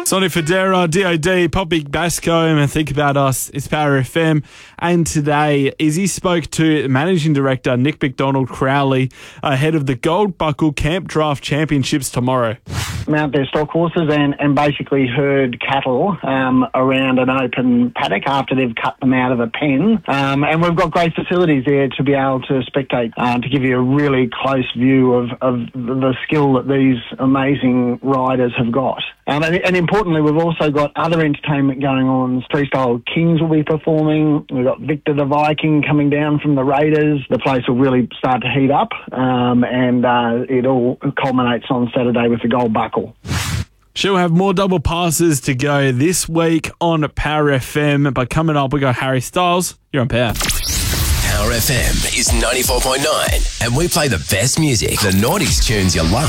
Sonny Fodera, DOD, Pop Big Basco, and Think About Us. It's Power FM. And today, Izzy spoke to Managing Director Nick McDonald Crowley ahead of the Gold Buckle Camp Draft Championships tomorrow. Mount their stock horses and basically herd cattle around an open paddock after they've cut them out of a pen. And we've got great facilities there to be able to spectate, to give you a really close view of the skill that these amazing riders have got. And importantly, we've also got other entertainment going on. Freestyle Kings will be performing. We've got Victor the Viking coming down from the Raiders. The place will really start to heat up, and it all culminates on Saturday with the Gold Buckle. She'll have more double passes to go this week on Power FM. But coming up, we got Harry Styles. You're on Power. Power FM is 94.9, and we play the best music, the 90s tunes you love.